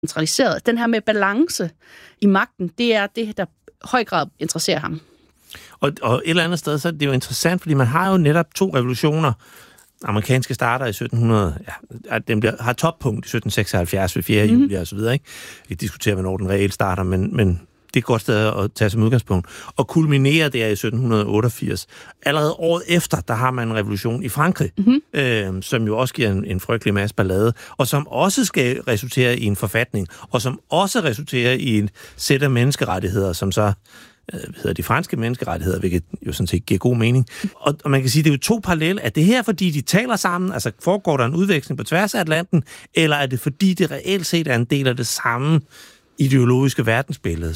centraliseret. Den her med balance i magten, det er det, der i høj grad interesserer ham. Og et eller andet sted, så er det jo interessant, fordi man har jo netop 2 revolutioner. Amerikanske starter i 1700, den har toppunkt i 1776 ved 4. juli og så videre, ikke? Vi diskuterer, hvornår den reelt starter, men det er et godt sted at tage som udgangspunkt. Og kulminerer der i 1788. Allerede året efter, der har man en revolution i Frankrig, som jo også giver en frygtelig masse ballade, og som også skal resultere i en forfatning, og som også resulterer i en sæt af menneskerettigheder, som så hedder de franske menneskerettigheder, hvilket jo sådan set giver god mening. Og man kan sige, det er jo 2 parallelle. Er det her, fordi de taler sammen? Altså, foregår der en udveksling på tværs af Atlanten? Eller er det, fordi det reelt set er en del af det samme ideologiske verdensbillede,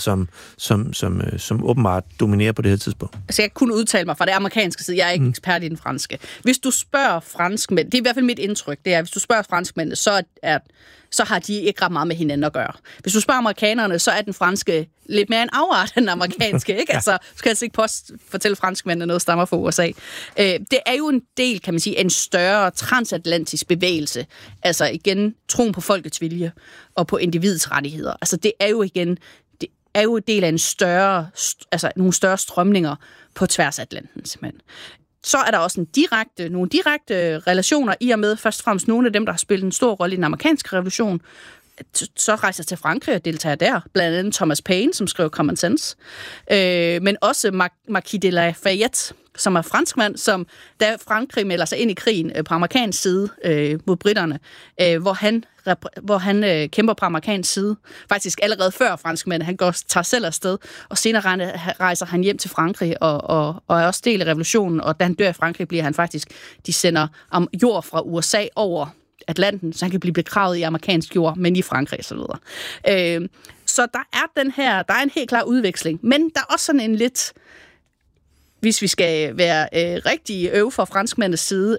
som åbenbart dominerer på det her tidspunkt? Altså, jeg kunne udtale mig fra det amerikanske side. Jeg er ikke ekspert i den franske. Hvis du spørger franskmænd, det er i hvert fald mit indtryk, det er, hvis du spørger franskmændene, så har de ikke ret meget med hinanden at gøre. Hvis du spørger amerikanerne, så er den franske lidt mere en afart end den amerikanske, ikke? Altså, du skal altså ikke fortælle franskmændene noget stammer fra USA. Det er jo en del, kan man sige, en større transatlantisk bevægelse. Altså igen, troen på folkets vilje og på individets rettigheder. Altså det er jo igen, det er jo en del af nogle større strømninger på tværs af Atlanten, simpelthen. Så er der også nogle direkte relationer i og med først og fremmest nogle af dem, der har spillet en stor rolle i den amerikanske revolution, så rejser til Frankrig og deltager der. Blandt andet Thomas Paine, som skrev Common Sense. Men også Marquis de Lafayette, som er franskmand, som da Frankrig melder sig ind i krigen på amerikansk side mod britterne, hvor han kæmper på amerikansk side. Faktisk allerede før franskmændene. Han tager selv afsted, og senere rejser han hjem til Frankrig og er også del af revolutionen. Og da han dør i Frankrig, bliver han faktisk, de sender jord fra USA over Atlanten, så han kan blive begravet i amerikansk jord, men i Frankrig og så videre. Så der er en helt klar udveksling. Men der er også sådan en lidt, hvis vi skal være rigtig fra franskmændenes side,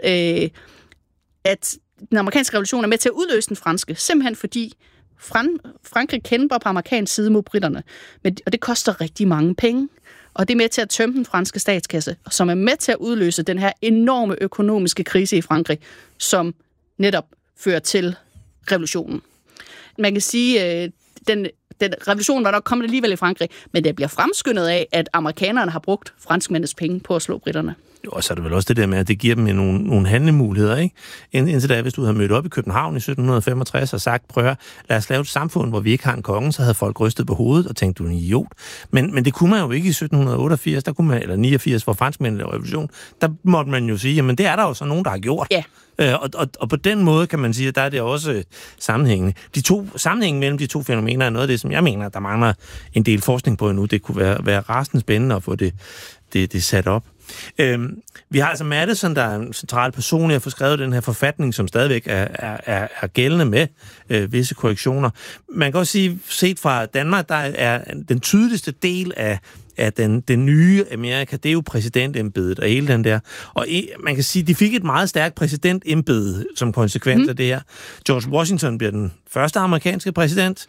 at den amerikanske revolution er med til at udløse den franske, simpelthen fordi Frankrig kæmper på amerikansk side mod britterne, og det koster rigtig mange penge. Og det er med til at tømme den franske statskasse, som er med til at udløse den her enorme økonomiske krise i Frankrig, som netop fører til revolutionen. Man kan sige, den revolution var nok kommet alligevel i Frankrig, men det bliver fremskyndet af, at amerikanerne har brugt franskmændenes penge på at slå britterne. Jo, og så er det vel også det der med, at det giver dem nogle handlemuligheder, ikke? Indtil da, hvis du havde mødt op i København i 1765 og sagt, prøv at lad os lave et samfund, hvor vi ikke har en konge, så havde folk rystet på hovedet og tænkt, du er en idiot. Men det kunne man jo ikke i 1788, eller 89, hvor franskmændene lavede revolution. Der måtte man jo sige, jamen det er der jo så nogen, der har gjort. Ja. Og på den måde kan man sige, at der er det også sammenhængende. Sammenhængen mellem de 2 fænomener er noget af det, som jeg mener, der mangler en del forskning på endnu. Det kunne være rasende spændende at få det sat op. Vi har altså Madison, der er en central person, jeg får skrevet den her forfatning, som stadigvæk er gældende med visse korrektioner. Man kan også sige, set fra Danmark, der er den tydeligste del af den nye Amerika, det er jo præsidentembedet og hele den der. Og man kan sige, de fik et meget stærkt præsidentembede som konsekvens af det her. George Washington bliver den første amerikanske præsident.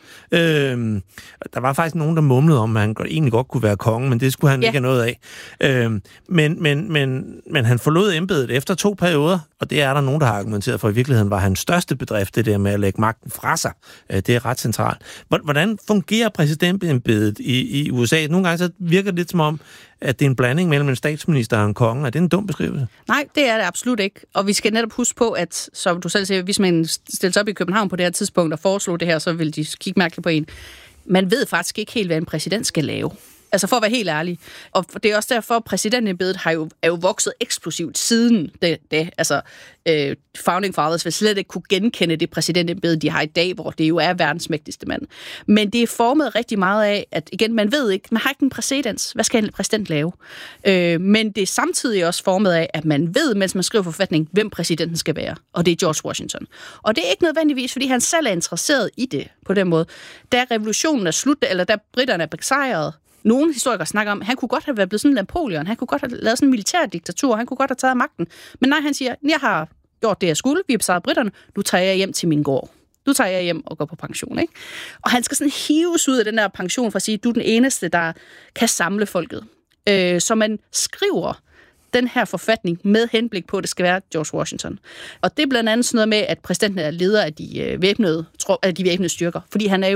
Der var faktisk nogen, der mumlede om, at han egentlig godt kunne være konge, men det skulle han ikke have noget af. Men han forlod embedet efter 2 perioder, og det er der nogen, der har argumenteret for. I virkeligheden var hans største bedrift det der med at lægge magten fra sig. Det er ret centralt. Hvordan fungerer præsidentembedet i USA? Nogle gange så virker det lidt som om, at det er en blanding mellem en statsminister og en konge. Er det en dum beskrivelse? Nej, det er det absolut ikke. Og vi skal netop huske på, at, som du selv siger, hvis man stiller sig op i København på det her tidspunkt og foreslår det her, så vil de kigge mærkeligt på en. Man ved faktisk ikke helt, hvad en præsident skal lave. Altså for at være helt ærlig. Og det er også derfor, at præsidentembedet er jo vokset eksplosivt siden det. Altså, Founding Fathers vil slet ikke kunne genkende det præsidentembede, de har i dag, hvor det jo er verdens mægtigste mand. Men det er formet rigtig meget af, at igen, man ved ikke, man har ikke en præcedens. Hvad skal en præsident lave? Men det er samtidig også formet af, at man ved, mens man skriver forfatning, hvem præsidenten skal være. Og det er George Washington. Og det er ikke nødvendigvis, fordi han selv er interesseret i det på den måde. Da revolutionen er slut, eller da britterne er besejret, nogle historikere snakker om, at han kunne godt have været blevet sådan en Napoleon, han kunne godt have lavet sådan en militærdiktatur, han kunne godt have taget magten. Men nej, han siger, jeg har gjort det, jeg skulle, vi har besejret britterne, nu tager jeg hjem til min gård. Nu tager jeg hjem og går på pension, ikke? Og han skal sådan hives ud af den der pension for at sige, du er den eneste, der kan samle folket. Så man skriver den her forfatning med henblik på, at det skal være George Washington. Og det er blandt andet sådan noget med, at præsidenten er leder af de væbnede styrker, fordi han er